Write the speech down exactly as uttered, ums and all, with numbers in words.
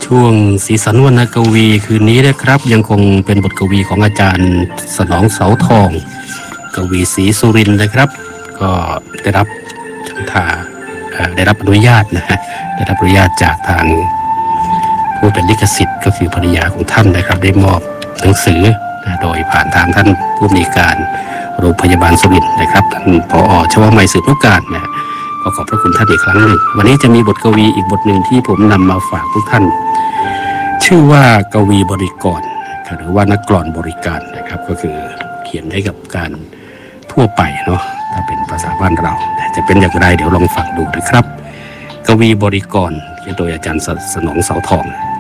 ช่วงสีสันวรรณกวีคืนนี้นะครับยังคงเป็นบทกวีของอาจารย์สนองเสาทองกวีศรีสุรินทร์นะครับก็ได้รับฉันทาได้รับอนุญาตนะฮะได้รับอนุญาตจากทางผู้เป็นลิขสิทธิ์ก็คือภรรยาของท่านนะครับได้มอบหนังสือโดยผ่านทางท่านผู้อำนวยการโรงพยาบาลสุรินทร์นะครับท่านผอ.ชวมัยสืบนุการนะก็ขอบพระคุณท่านอีกครั้งหนึ่งวันนี้จะมีบทกวีอีกบทหนึ่งที่ผมนำมาฝากทุกท่านชื่อว่ากวีบริกรหรือว่านักกลอนบริการนะครับก็คือเขียนให้กับการทั่วไปเนาะถ้าเป็นภาษาบ้านเราแต่จะเป็นอย่างไรเดี๋ยวลองฟังดูนะครับกวีบริกรเขียนโดยอาจารย์สนองเสาทอง